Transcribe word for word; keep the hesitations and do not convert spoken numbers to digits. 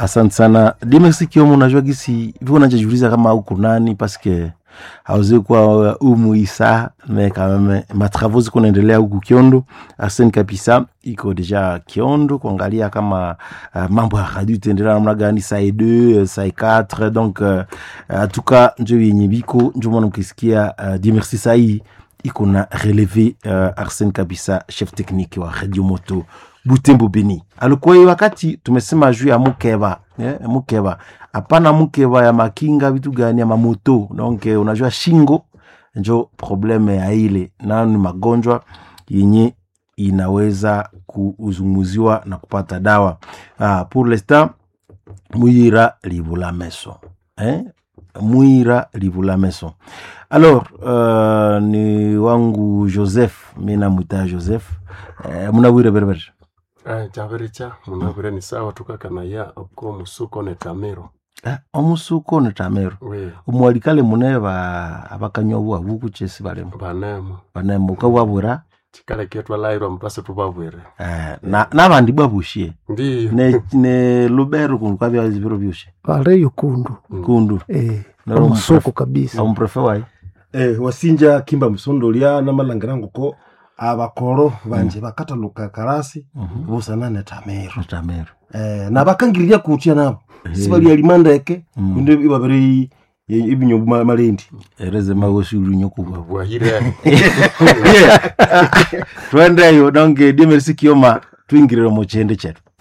Asante sana. Dimersi Kioma, unajua gisi hivyo unajiuliza kama huko nani parce que hauze kwa umu isa mais quand même ma travaux ziko naendelea huko Kiondo. Arsène Kapisa iko deja Kiondo kuangalia kama uh, mambo ya radio tendelea namna gani saa deux saa quatre donc uh, en tout cas ndio yenye biko ndio mwana mkisikia uh, Dimersi sai iko na relevé uh, Arsène Kapisa chef technique wa Radio Moto Butembo Beni. Alikuwa wakati tumesema juu ya mukeba, eh, mukeba. Hapana mukeba ya makinga vitu gani ya mamoto. Donc unajua shingo ndio probleme ya ile na ni magonjwa yenye inaweza kuzunguziwa na kupata dawa. Ah, pour l'instant Muira Livula Meso. Eh? Muira Livula Meso. Alors, euh, ni wangu Joseph, mina muta Joseph. Eh, muna wire berber. Eh, Javericha, munabure ni sawa tukakana ya oko musuko netamero. Eh, omusuko netamero. Oui. Umwalikale muneba abakanyowa buku chesi balemo. Banemo. Banemo kawabura. Chikale ketwa lairo mpase tubabwere. Eh, na nabandi babushie. Ndi. Ne ne Lubero kunkwabya zibiro byushe. Wale yukundu. Kundu. Eh, omusuko kabisa. Omprefe wai. Eh, wasinja kimba msondolia na malangirango ko abakoro banje mm. bakataluka karasi mm-hmm. busana netamero netamero eh na bakangiriria kutia nabo hey. Sibali alimandeke mm. kunde ibabere ibinyo malendi ereze magoshuru nyoko bwahire twende yo donc Dimersi Kioma twingirira mu chende chetu.